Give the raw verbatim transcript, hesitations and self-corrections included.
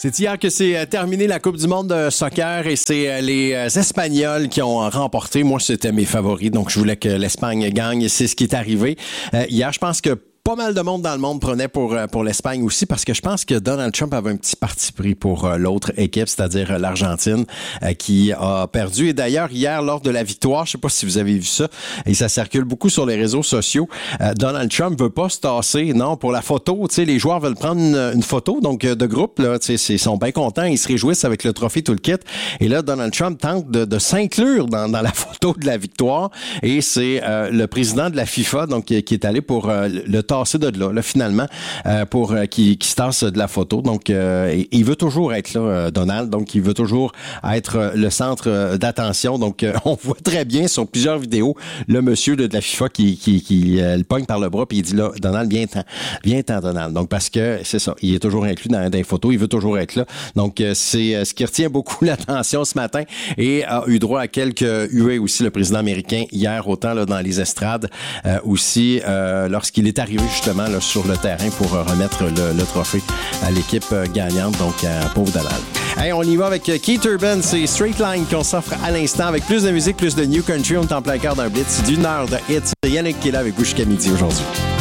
C'est hier que c'est terminé la Coupe du monde de soccer et c'est les Espagnols qui ont remporté. Moi, c'était mes favoris, donc je voulais que l'Espagne gagne. C'est ce qui est arrivé. Euh, hier, je pense que pas mal de monde dans le monde prenait pour pour l'Espagne aussi parce que je pense que Donald Trump avait un petit parti pris pour euh, l'autre équipe, c'est-à-dire euh, l'Argentine euh, qui a perdu. Et d'ailleurs, hier, lors de la victoire, je sais pas si vous avez vu ça, et ça circule beaucoup sur les réseaux sociaux, euh, Donald Trump veut pas se tasser, non, pour la photo. Tu sais, les joueurs veulent prendre une, une photo, donc de groupe, là, tu sais, ils sont bien contents, ils se réjouissent avec le trophée, tout le kit. Et là, Donald Trump tente de, de s'inclure dans, dans la photo de la victoire. Et c'est euh, le président de la FIFA, donc qui est allé pour euh, le tasser de là, là finalement, euh, pour euh, qu'il qui se tasse de la photo. Donc, euh, il veut toujours être là, euh, Donald. Donc, il veut toujours être euh, le centre euh, d'attention. Donc, euh, on voit très bien sur plusieurs vidéos le monsieur de, de la FIFA qui, qui, qui euh, le pogne par le bras puis il dit là, Donald, viens-t'en, viens-t'en, Donald. Donc, parce que c'est ça, il est toujours inclus dans, dans les photos, il veut toujours être là. Donc, euh, c'est euh, ce qui retient beaucoup l'attention ce matin et a eu droit à quelques huées aussi, le président américain, hier, autant là dans les estrades, euh, aussi, euh, lorsqu'il est arrivé justement là, sur le terrain pour euh, remettre le, le trophée à l'équipe euh, gagnante, donc à pauvre Donald. Hey, on y va avec Keith Urban, c'est Straight Line qu'on s'offre à l'instant avec plus de musique, plus de New Country. On est en plein cœur d'un blitz d'une heure de hits. C'est Yannick qui est là avec vous jusqu'à midi aujourd'hui.